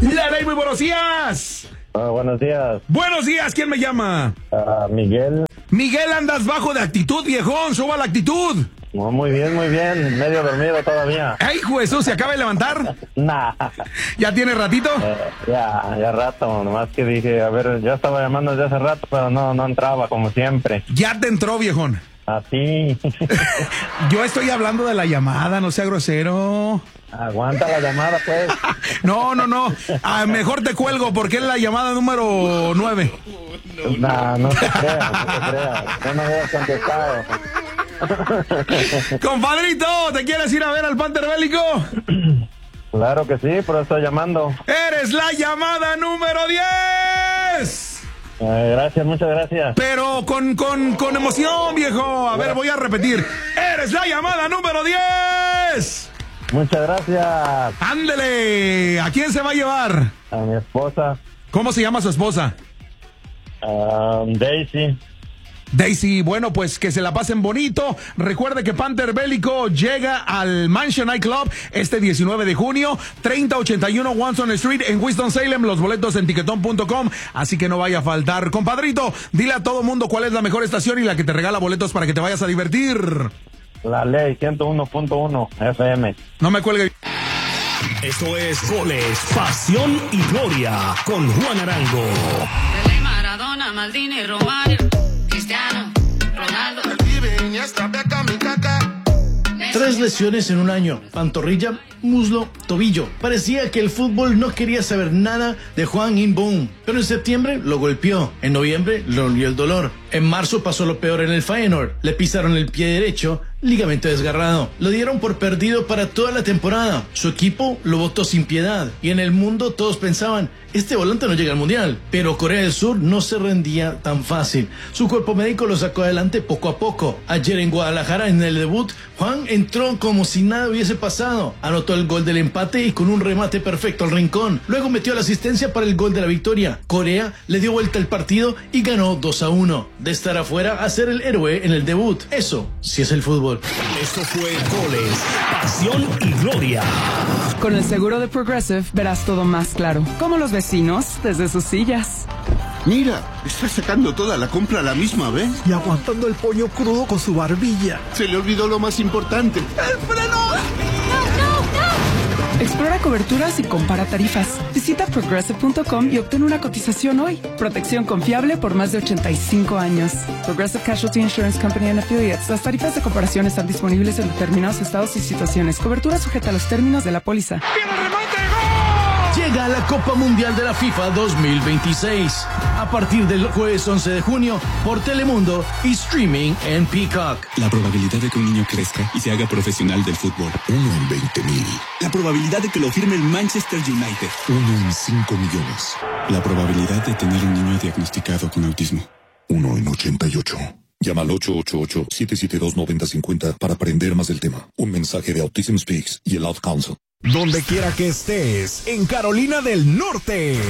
La Ley, muy buenos días. Buenos días. Buenos días, ¿quién me llama? Miguel. Miguel, andas bajo de actitud, viejón, suba la actitud. Oh, muy bien, medio dormido todavía. ¡Ay, Jesús! ¿Se acaba de levantar? Nah. ¿Ya tiene ratito? Ya rato, nomás que dije, a ver, ya estaba llamando desde hace rato, pero no entraba como siempre. Ya te entró, viejón. Así. Yo estoy hablando de la llamada, no sea grosero. Aguanta la llamada, pues. No. Mejor te cuelgo porque es la llamada número 9. No te creas. No me habías contestado. Compadrito, ¿te quieres ir a ver al Panther Bélico? Claro que sí, por eso estoy llamando. ¡Eres la llamada número 10! Gracias, muchas gracias. Pero con emoción, viejo. A ver, voy a repetir. ¡Eres la llamada número 10! Muchas gracias. ¡Ándele! ¿A quién se va a llevar? A mi esposa. ¿Cómo se llama su esposa? Daisy. Daisy, bueno, pues que se la pasen bonito. Recuerde que Panther Bélico llega al Mansion Night Club este 19 de junio, 3081 Watson Street en Winston-Salem. Los boletos en tiquetón.com, así que no vaya a faltar. Compadrito, dile a todo mundo cuál es la mejor estación y la que te regala boletos para que te vayas a divertir. La Ley 101.1 FM. No me cuelgue. Esto es Goles, Pasión y Gloria con Juan Arango. Pelé, Maradona, Maldini, Romario, Cristiano, Ronaldo. 3 lesiones en un año: pantorrilla, muslo, tobillo. Parecía que el fútbol no quería saber nada de Hwang In-beom, pero en septiembre lo golpeó, en noviembre le olió el dolor, en marzo pasó lo peor en el Feyenoord, le pisaron el pie derecho, ligamento desgarrado. Lo dieron por perdido para toda la temporada. Su equipo lo votó sin piedad. Y en el mundo todos pensaban, este volante no llega al Mundial. Pero Corea del Sur no se rendía tan fácil. Su cuerpo médico lo sacó adelante poco a poco. Ayer en Guadalajara, en el debut, Juan entró como si nada hubiese pasado. Anotó el gol del empate y con un remate perfecto al rincón. Luego metió la asistencia para el gol de la victoria. Corea le dio vuelta al partido y ganó 2-1. De estar afuera a ser el héroe en el debut. Eso sí es el fútbol. Esto fue Goles, Pasión y Gloria. Con el seguro de Progressive verás todo más claro, como los vecinos desde sus sillas. Mira, está sacando toda la compra a la misma vez. Y aguantando el pollo crudo con su barbilla. Se le olvidó lo más importante. ¡El freno! Explora coberturas y compara tarifas. Visita Progressive.com y obtén una cotización hoy. Protección confiable por más de 85 años. Progressive Casualty Insurance Company and Affiliates. Las tarifas de comparación están disponibles en determinados estados y situaciones. Cobertura sujeta a los términos de la póliza. Llega la Copa Mundial de la FIFA 2026. A partir del jueves 11 de junio por Telemundo y streaming en Peacock. La probabilidad de que un niño crezca y se haga profesional del fútbol: 1 en 20,000. La probabilidad de que lo firme el Manchester United: 1 en 5 millones. La probabilidad de tener un niño diagnosticado con autismo: 1 en 88. Llama al 888-772-9050 para aprender más del tema. Un mensaje de Autism Speaks y el Ad Council. Donde quiera que estés, en Carolina del Norte,